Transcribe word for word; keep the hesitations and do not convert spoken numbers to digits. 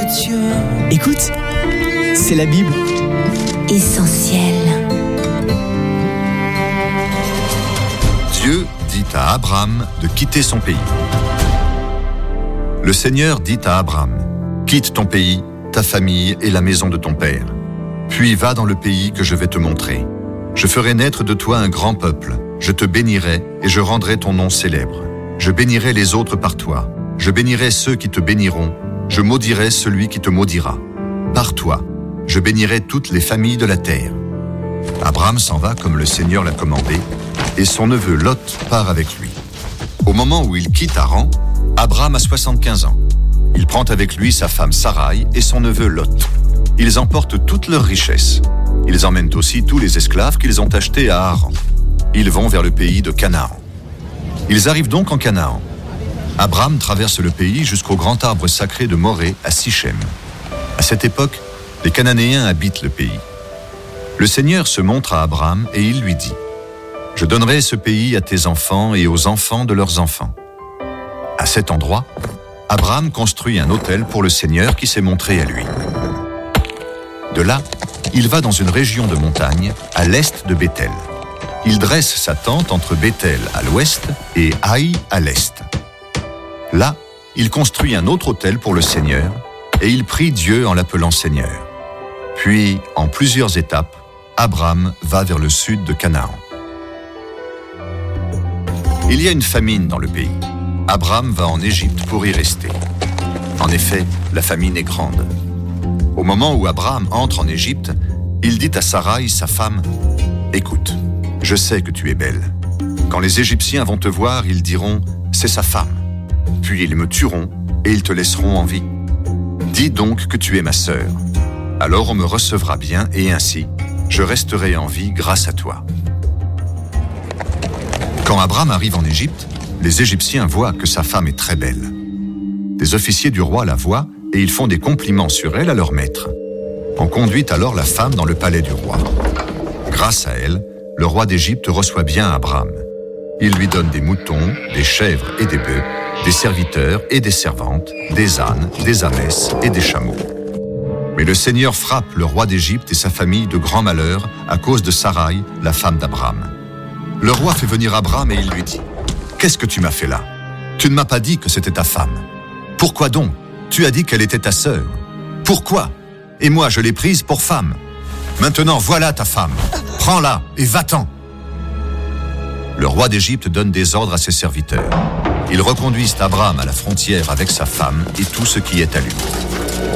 Dieu. Écoute, c'est la Bible. Essentiel. Dieu dit à Abraham de quitter son pays. Le Seigneur dit à Abraham, « Quitte ton pays, ta famille et la maison de ton père. Puis va dans le pays que je vais te montrer. Je ferai naître de toi un grand peuple. Je te bénirai et je rendrai ton nom célèbre. Je bénirai les autres par toi. Je bénirai ceux qui te béniront. Je maudirai celui qui te maudira. Par toi, je bénirai toutes les familles de la terre. » Abraham s'en va comme le Seigneur l'a commandé, et son neveu Lot part avec lui. Au moment où il quitte Haran, Abraham a soixante-quinze ans. Il prend avec lui sa femme Sarai et son neveu Lot. Ils emportent toutes leurs richesses. Ils emmènent aussi tous les esclaves qu'ils ont achetés à Haran. Ils vont vers le pays de Canaan. Ils arrivent donc en Canaan. Abraham traverse le pays jusqu'au grand arbre sacré de Morée à Sichem. À cette époque, les Cananéens habitent le pays. Le Seigneur se montre à Abraham et il lui dit, « Je donnerai ce pays à tes enfants et aux enfants de leurs enfants. » À cet endroit, Abraham construit un autel pour le Seigneur qui s'est montré à lui. De là, il va dans une région de montagne à l'est de Béthel. Il dresse sa tente entre Béthel à l'ouest et Haï à l'est. Là, il construit un autre autel pour le Seigneur et il prie Dieu en l'appelant Seigneur. Puis, en plusieurs étapes, Abraham va vers le sud de Canaan. Il y a une famine dans le pays. Abraham va en Égypte pour y rester. En effet, la famine est grande. Au moment où Abraham entre en Égypte, il dit à Sarai, sa femme, « Écoute, je sais que tu es belle. Quand les Égyptiens vont te voir, ils diront, c'est sa femme. Puis ils me tueront et ils te laisseront en vie. Dis donc que tu es ma sœur. Alors on me recevra bien et ainsi, je resterai en vie grâce à toi. » Quand Abraham arrive en Égypte, les Égyptiens voient que sa femme est très belle. Des officiers du roi la voient et ils font des compliments sur elle à leur maître. On conduit alors la femme dans le palais du roi. Grâce à elle, le roi d'Égypte reçoit bien Abraham. Il lui donne des moutons, des chèvres et des bœufs, des serviteurs et des servantes, des ânes, des ânesses et des chameaux. Mais le Seigneur frappe le roi d'Égypte et sa famille de grand malheur à cause de Sarai, la femme d'Abraham. Le roi fait venir Abraham et il lui dit, « Qu'est-ce que tu m'as fait là? Tu ne m'as pas dit que c'était ta femme. Pourquoi donc? Tu as dit qu'elle était ta sœur. Pourquoi? Et moi, je l'ai prise pour femme. Maintenant, voilà ta femme. Prends-la et va-t'en. » Le roi d'Égypte donne des ordres à ses serviteurs. Ils reconduisent Abraham à la frontière avec sa femme et tout ce qui est à lui.